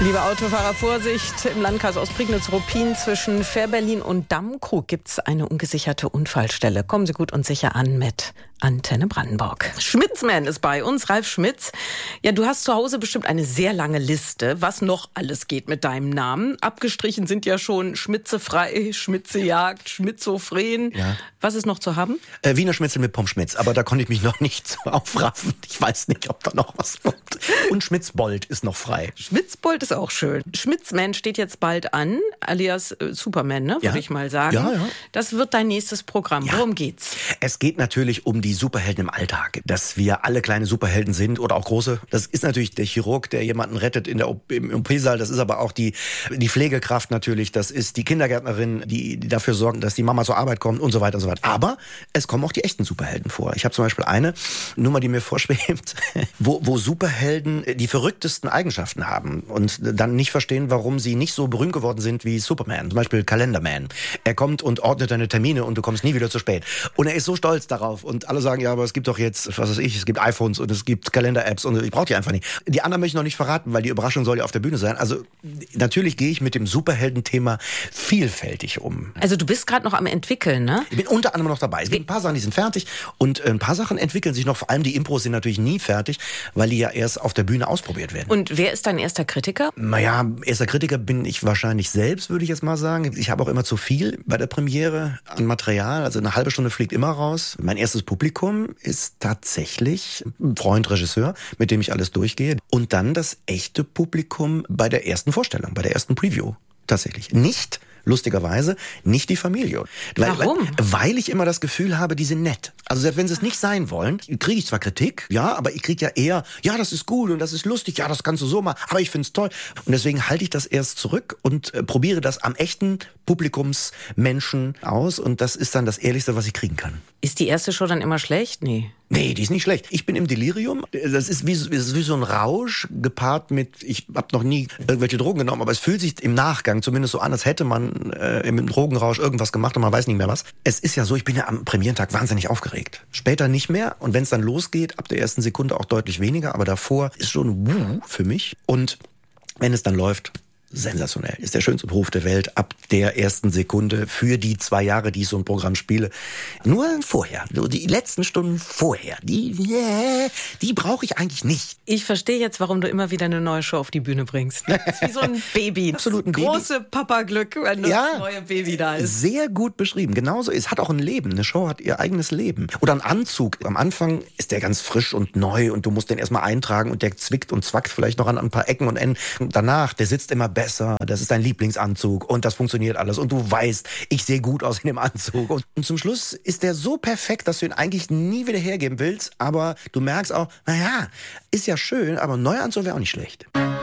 Liebe Autofahrer, Vorsicht! Im Landkreis Ostprignitz-Ruppin zwischen Fährberlin und Dammkrug gibt es eine ungesicherte Unfallstelle. Kommen Sie gut und sicher an mit Antenne Brandenburg. Schmitzman ist bei uns, Ralf Schmitz. Ja, du hast zu Hause bestimmt eine sehr lange Liste, was noch alles geht mit deinem Namen. Abgestrichen sind ja schon Schmitzefrei, Schmitzejagd, Schmitzofren. Ja. Was ist noch zu haben? Wiener Schnitzel mit Pommes Schmitz, aber da konnte ich mich noch nicht so aufraffen. Ich weiß nicht, ob da noch was kommt. Und Schmitzbold ist noch frei. Schmitzbold ist auch schön. Schmitzman steht jetzt bald an, alias Superman, ne, würde ich mal sagen. Ja. Das wird dein nächstes Programm. Ja. Worum geht's? Es geht natürlich um die Superhelden im Alltag. Dass wir alle kleine Superhelden sind oder auch große. Das ist natürlich der Chirurg, der jemanden rettet im OP-Saal. Das ist aber auch die Pflegekraft natürlich. Das ist die Kindergärtnerin, die dafür sorgen, dass die Mama zur Arbeit kommt und so weiter und so weiter. Aber es kommen auch die echten Superhelden vor. Ich habe zum Beispiel eine Nummer, die mir vorschwebt, wo Superhelden die verrücktesten Eigenschaften haben und dann nicht verstehen, warum sie nicht so berühmt geworden sind wie Superman. Zum Beispiel Kalenderman. Er kommt und ordnet deine Termine und du kommst nie wieder zu spät. Und er ist so stolz darauf. Und alle sagen, ja, aber es gibt doch jetzt, was weiß ich, es gibt iPhones und es gibt Kalender-Apps und ich brauche die einfach nicht. Die anderen möchte ich noch nicht verraten, weil die Überraschung soll ja auf der Bühne sein. Also natürlich gehe ich mit dem Superhelden-Thema vielfältig um. Also du bist gerade noch am entwickeln, ne? Ich bin unter anderem noch dabei. Es gibt ein paar Sachen, die sind fertig und ein paar Sachen entwickeln sich noch. Vor allem die Impros sind natürlich nie fertig, weil die ja erst auf der Bühne ausprobiert werden. Und wer ist dein erster Kritiker? Naja, erster Kritiker bin ich wahrscheinlich selbst, würde ich jetzt mal sagen. Ich habe auch immer zu viel bei der Premiere an Material. Also eine halbe Stunde fliegt immer raus. Mein erstes Publikum ist tatsächlich ein Freund, Regisseur, mit dem ich alles durchgehe. Und dann das echte Publikum bei der ersten Vorstellung, bei der ersten Preview. Tatsächlich. Lustigerweise nicht die Familie. Warum? Weil ich immer das Gefühl habe, die sind nett. Also selbst wenn sie es nicht sein wollen, kriege ich zwar Kritik, ja, aber ich kriege ja eher, ja, das ist gut und das ist lustig, ja, das kannst du so machen, aber ich find's toll. Und deswegen halte ich das erst zurück und probiere das am echten Publikumsmenschen aus und das ist dann das Ehrlichste, was ich kriegen kann. Ist die erste Show dann immer schlecht? Nee, die ist nicht schlecht. Ich bin im Delirium. Das ist wie so ein Rausch gepaart mit, ich habe noch nie irgendwelche Drogen genommen, aber es fühlt sich im Nachgang zumindest so an, als hätte man im Drogenrausch irgendwas gemacht und man weiß nicht mehr was. Es ist ja so, ich bin ja am Premierentag wahnsinnig aufgeregt. Später nicht mehr und wenn es dann losgeht, ab der ersten Sekunde auch deutlich weniger, aber davor ist schon für mich. Und wenn es dann läuft, sensationell. Ist der schönste Beruf der Welt ab der ersten Sekunde für die 2 Jahre, die ich so ein Programm spiele. Nur vorher, so die letzten Stunden vorher, die brauche ich eigentlich nicht. Ich verstehe jetzt, warum du immer wieder eine neue Show auf die Bühne bringst. Das ist wie so ein Baby. Absolut ein große Papa-Glück, wenn das neue Baby da ist. Sehr gut beschrieben. Genauso ist. Hat auch ein Leben. Eine Show hat ihr eigenes Leben. Oder ein Anzug. Am Anfang ist der ganz frisch und neu und du musst den erstmal eintragen und der zwickt und zwackt vielleicht noch an ein paar Ecken und Enden. Danach, der sitzt immer besser. Das ist dein Lieblingsanzug und das funktioniert alles und du weißt, ich sehe gut aus in dem Anzug. Und zum Schluss ist der so perfekt, dass du ihn eigentlich nie wieder hergeben willst, aber du merkst auch, naja, ist ja schön, aber ein neuer Anzug wäre auch nicht schlecht.